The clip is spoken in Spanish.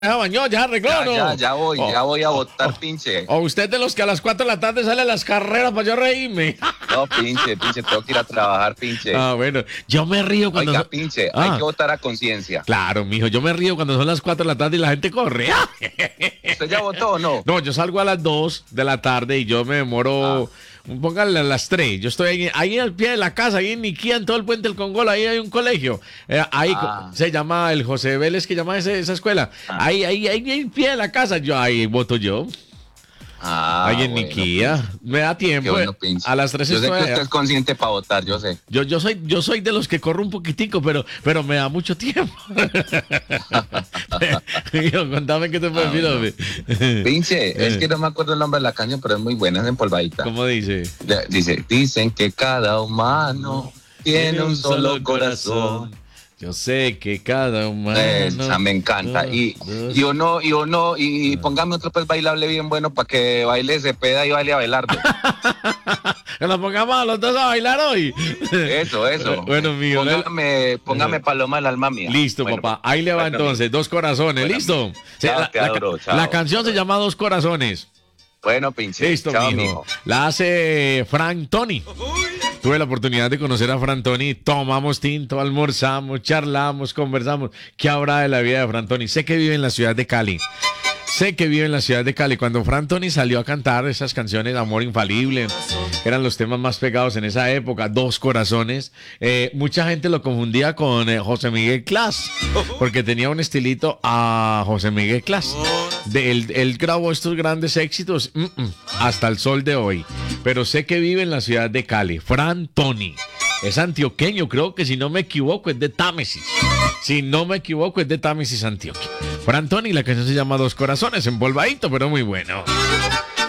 Ya bañó, ya arregló, ¿no? Ya voy a votar, pinche. O usted de los que a las 4 de la tarde sale a las carreras para yo reírme. No, pinche, tengo que ir a trabajar, pinche. Ah, bueno, yo me río cuando... Oiga, pinche, hay que votar a conciencia. Claro, mijo, yo me río cuando son las 4 de la tarde y la gente corre. ¿Usted ya votó o no? No, yo salgo a las 2 de la tarde y yo me demoro... Póngale a las 3. Yo estoy ahí al pie de la casa, ahí en Niquía, en todo el puente del Congol, ahí hay un colegio. Ahí se llama el José Vélez, que llama esa escuela. Ahí al pie de la casa, ahí voto yo. Ahí en Niquía. Me da tiempo. Bueno, a las 3 yo sé estoy que allá. usted es consciente para votar, yo sé. Yo soy de los que corro un poquitico, pero me da mucho tiempo. Contame qué te puedes decir. Pinche, es que no me acuerdo el nombre de la canción, pero es muy buena, es empolvadita. ¿Cómo dice? Dicen que cada humano tiene un solo corazón. Yo sé que cada humano... Esa me encanta. Y póngame otro pues bailable bien bueno para que baile Cepeda y baile Abelardo. Que nos pongamos a los dos a bailar hoy. Eso. Bueno, mío. Póngame Paloma del alma mía. Listo, bueno, papá. Ahí le va entonces. Dos corazones. Bueno, ¿listo? Chao, chao. La canción se llama Dos Corazones. Bueno, pinche. Listo, chao, mijo. La hace Frank Tony. Tuve la oportunidad de conocer a Frank Tony. Tomamos tinto, almorzamos, charlamos, conversamos. ¿Qué habrá de la vida de Frank Tony? Sé que vive en la ciudad de Cali. Cuando Frank Tony salió a cantar esas canciones, Amor Infalible, eran los temas más pegados en esa época, Dos Corazones, mucha gente lo confundía con José Miguel Clas, porque tenía un estilito a José Miguel Clas. Él grabó estos grandes éxitos hasta el sol de hoy, pero sé que vive en la ciudad de Cali. Frank Tony es antioqueño, creo que si no me equivoco es de Támesis. Antioquia. Frank Tony, la canción se llama Dos Corazones, empolvadito, pero muy bueno.